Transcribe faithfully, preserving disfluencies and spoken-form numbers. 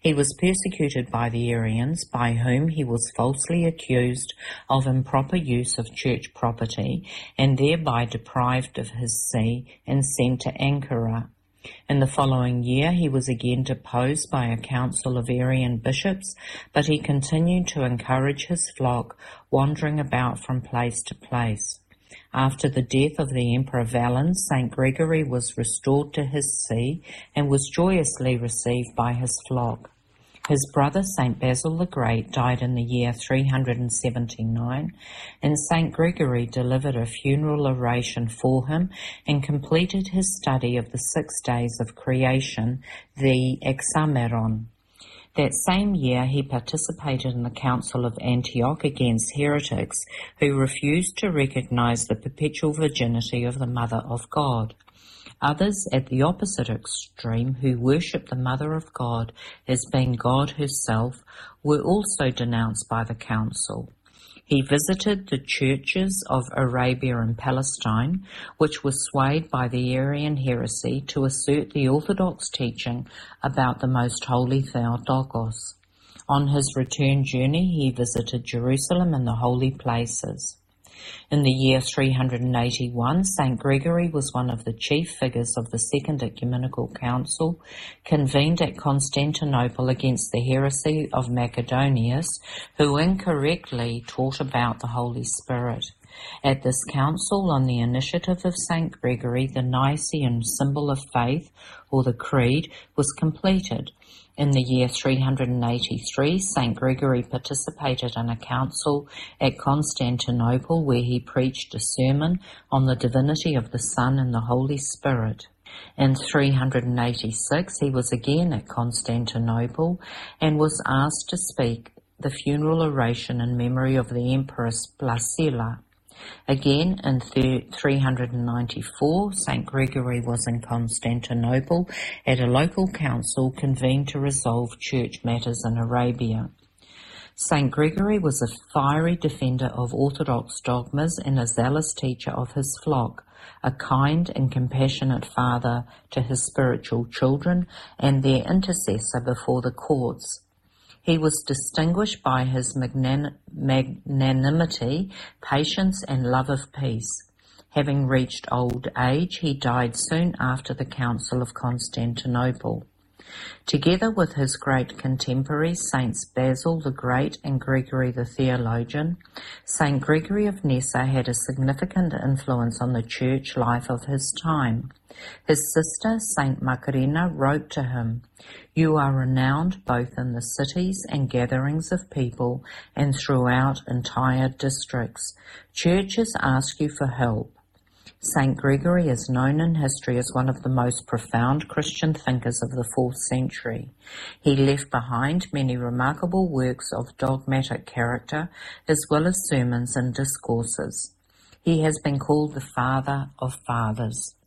He was persecuted by the Arians, by whom he was falsely accused of improper use of church property and thereby deprived of his see and sent to Ankara. In the following year he was again deposed by a council of Arian bishops, but he continued to encourage his flock, wandering about from place to place. After the death of the Emperor Valens, Saint Gregory was restored to his see and was joyously received by his flock. His brother Saint Basil the Great died in the year three hundred seventy-nine, and Saint Gregory delivered a funeral oration for him and completed his study of the six days of creation, the Hexameron. That same year he participated in the Council of Antioch against heretics who refused to recognize the perpetual virginity of the Mother of God. Others at the opposite extreme, who worshipped the Mother of God as being God herself, were also denounced by the council. He visited the churches of Arabia and Palestine, which were swayed by the Arian heresy to assert the orthodox teaching about the most holy Theotokos. On his return journey, he visited Jerusalem and the holy places. In the year three hundred eighty-one, Saint Gregory was one of the chief figures of the Second Ecumenical Council, convened at Constantinople against the heresy of Macedonius, who incorrectly taught about the Holy Spirit. At this council, on the initiative of Saint Gregory, the Nicene symbol of faith, or the Creed, was completed. In the year three hundred eighty-three, Saint Gregory participated in a council at Constantinople where he preached a sermon on the divinity of the Son and the Holy Spirit. In three hundred eighty-six, he was again at Constantinople and was asked to speak the funeral oration in memory of the Empress Placilla. Again, in three hundred ninety-four, Saint Gregory was in Constantinople at a local council convened to resolve church matters in Arabia. Saint Gregory was a fiery defender of orthodox dogmas and a zealous teacher of his flock, a kind and compassionate father to his spiritual children and their intercessor before the courts. He was distinguished by his magnan- magnanimity, patience, and love of peace. Having reached old age, he died soon after the Council of Constantinople. Together with his great contemporaries, Saints Basil the Great and Gregory the Theologian, Saint Gregory of Nyssa had a significant influence on the church life of his time. His sister, Saint Macrina, wrote to him, "You are renowned both in the cities and gatherings of people and throughout entire districts. Churches ask you for help." Saint Gregory is known in history as one of the most profound Christian thinkers of the fourth century. He left behind many remarkable works of dogmatic character, as well as sermons and discourses. He has been called the Father of Fathers.